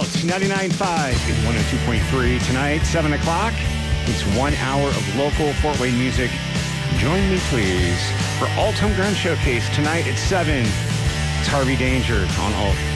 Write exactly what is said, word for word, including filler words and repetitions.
Alt ninety-nine point five and one oh two point three. Tonight, seven o'clock, it's one hour of local Fort Wayne music. Join me, please, for Alt Homegrown Showcase tonight at seven. It's Harvey Danger on Alt.